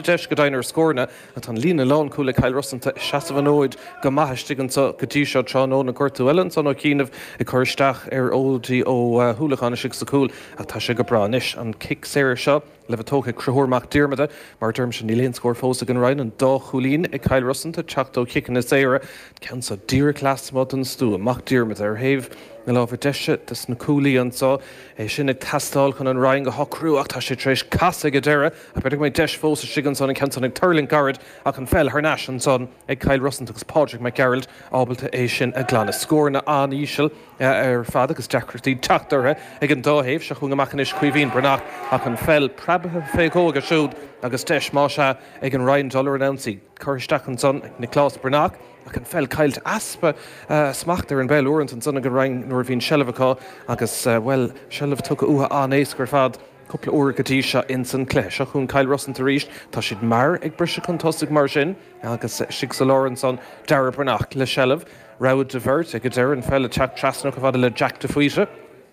deis go dainar scórna a tan lína lán cúla Kyle Russanta seasamhanóid go maitheistegan sa gotí seo tránó na cuirtú Ellen san ó cíanamh I chuiristeach óldí ó thuúlachána sig sa cúil a tá sé go branis an kick séir seo le bhetócha cruthúrmach díirmada mar derm sin níléon scór fósa an rain an dá chulín Kyle Russanta teachtó kickan na séire cean sa dír clasmod an stú amach díirmada ar thaobh na lábhar deise tas na cúlaí ansá é sin ag tastáil chun an rain go hocrúach tá sé trééis casa go deire a beidir mé deis fósa sigan san an cean ag turling garad ach an fel thnáis an son ag Kyle Russanta agus Padraig McGarald ábalta é sin a glána scórna an ísisiil ar fad agus deachtartí teachtartha ag an dáhéh se chun amachchanis cuihín brenach ach an fel prebathe fécóga siúd agus deis má se ag an rain dollar an ansaí chuiristeach an son ag Nicolás Brenach ach an fel caiilt aspa smachtar an bell uint an son go rain nuair bhín sellafhá agus well sellafh tu utha an éascar fad cúpla uair gotí se in san cléis a chun Kyle Russanta ríist tá siad mar ag brise chun tosaigh mar sin agus sig sa láran son deire Brenach le sellafh Raud de Vert ag go deir an fel a teach trasnach go bhfad le Jack de Fuise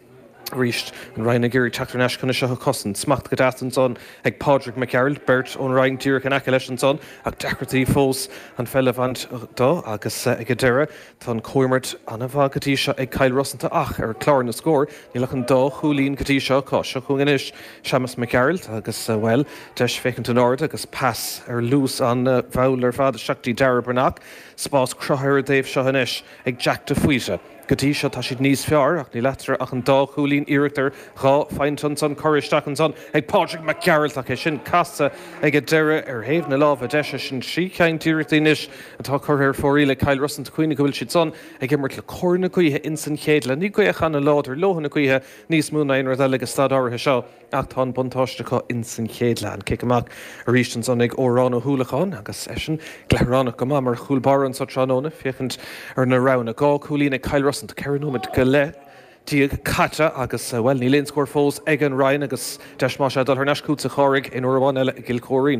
ríist an rain géirí teachtarneis chuna seo cosan smacht go dasan son ag Padraig McGarald Bert ón rain tíir an aice leis an son ag deachtartaí fós an fell bhaint dó agus ag go deire tá cóimart anna bhá gotí seo ag Kyle Russanta ach ar chlár na scór ní lech an dó chulín gotí seo có seo chun inis Seamus McGarald agus well deis fécinn an áda agus pass ar lús an bhil ar fad seachtaí deire Brenach spás crothir Dave seo inis ag Jack de Fuise Gotí seo tá siad níos fear ach ní letar ach an dá chulín iireachtar gá feintan san choiristeach an son ag Padraig McGarald ach é sin casa ag a deire ar thaobh na lábh a deise sin sí ceann tíireachtaí níos atá chuir fórí le Kyle Russanta cuioine go bhfuil siad son ag immert le córna cuithe in san chéad le ní cuiach an láidir lohanna cuithe níos múna aon eile agus stad áirithe seo ach tá buntáisteá in san chéad le an cic amach a rístan son ag órán ó thuúlaáin agus é sin gleithránnach go mar chuúlbaran sa tróna fiechant ar na rana gá chulín ag Kyle Russanta ceanúmid go le díag caite agus well ní léon scór fós ag an rain agus deis má sé dul ar neiscút a choraigh in orháin eile gil choirín.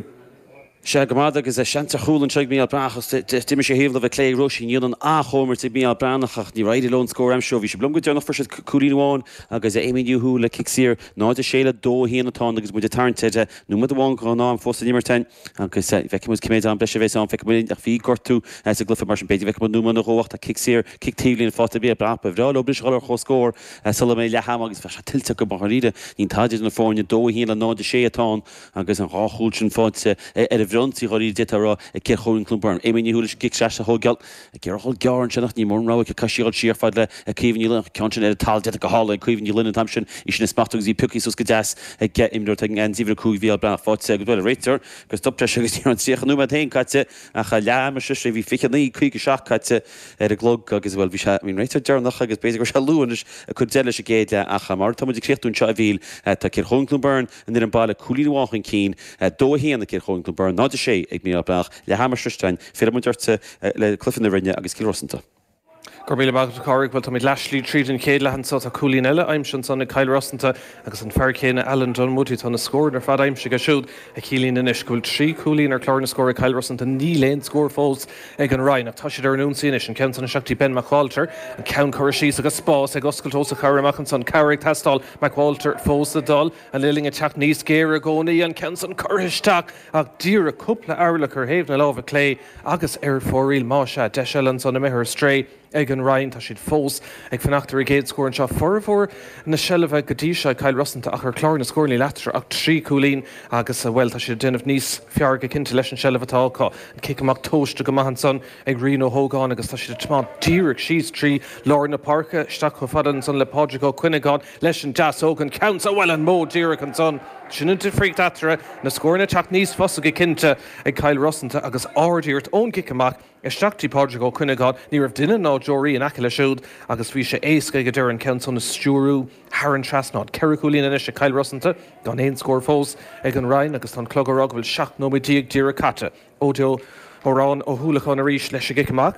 Se gomád agus é seanta chúlann seag mí brachas tíime sé héamh le clé roisin díon an áchomer tí mí branachach ní raide lón scór am seo bhí sé blum go dearnach for cuaíháin agus é éimiú le kicksír náid séile dó híanatá agus mu tarnteide nó mu bháin go ná an fósta nímartein agus bheicimú céméid an bleise bhééis an feic ach bhí gortú a glufa mar beidir bheith núma na róhacht a kicksír kictílín fáta bí brapa bhrá bris gáir cho scór sala mé leham agus fe tiltte go baríide ín taidir na fáinne dó híanana náid sé atá agus an ráúil sin fáte Bronsi choí ditárá a ce choún clumbarn. Éimi húlis gic se a hógeal a ggéar hol gearan se nach ní mórrá a caiisiáil siarfad le a cíhníile ceantin ar tal de go hála cuihn lína tamsin is na smachtach í puí sus go deas ag ge imúir an díhar cúg bhí bra fáte go bhfuil réitir gus stopte agus an siach nu héin caite a cha leam se sé bhí fichannaí chuig seach caite ar a glog agus bhfuil bhí se mín réitir dearnach agus béidir go se luúis a chu deile se géide a cha mar tá créchtún se a bhíl tá cir chunclumbarn an ar an bailile coolíháchan cín dó héanana cir chunclumbarn náidir sé ag mí brach le hamarstein fé muirte le clufin na rinne agus Kyle Russanta. Gorbíle bag choirigh bhil tá leislí tríd an céad lehan sa coolín eile aimsin sanna Kyle Russanta agus an fearcéine Alan John Moody tá na scór ar fad aimse go siúd a cílín in iscúil trí coolín ar chlár na scóir a Kyle Russanta ní léon scór fós ag an rain ach tá siad ar nún sínis an cean sanna seachtaí Ben McWalter an ceann choirisí agus spás ag oscailtósa choirimach an san Carrick Tastal McWalter fós a dul an liling a teach níos géir a gcónaí an cean san choiristeach ach dír a cúpla airlach ar thaobh na lábh clé agus ar fóríl má se deisialan san na mithir stré ag an rain tá siad fós ag fanachtar i géad scóir an seo forhór na sellabheith gotí se Kyle Russanta ach ar chlár na scóirní letar ach trí coolín agus bhfuil tá siad denmh níos fear go cinnte leis an sellabhatáá an cic amach tóiste go maithan son ag rion ó thógáin agus tá siad tmá díreach síos trí lár na parca isteach chu fadan son le Padraig ó Cuineáin leis an deas ógan count bhfuil an mó díreach an son Sinúnta fríocht atara na scóirna teach níos fosa go cinnte ag Kyle Russanta agus áirdíirt ón cic amach isteachtí Padraig ó Cuineáin ní raibh duine ná Jory an aice le siúd agus bhí sé éasca go deir an cean son na stúrú Haran Trasnád Ceiricúlín inis a Kyle Russanta gan éon scór fós ag an rain agus tá clogárá bhfuil 7 dír a caite ódeo órán ó thuúlachán a ríis leis a gic amach.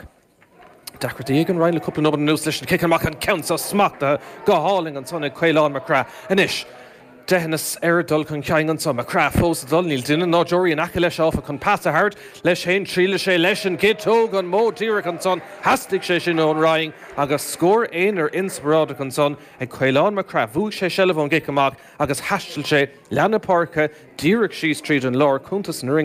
Dacrtaí ag an rain le cúpla nóban nús leis an cic amach an cean sa smachta go háling an son ag Caoláin Macra inis. Dehannas dul chun ceann an som a craft fós dul níl duine ná Jory an aice leis áfa chun passa hart leis chéin tríle sé leis an citóg an mó díreach an son hastig sé sin ón raing agus scór éon ar inspiráideach an son ag Caoláin Macra bhú sé sellh ón gic amach agus hastil sé leanna parca díreach síos tríd an lár chuntas an ring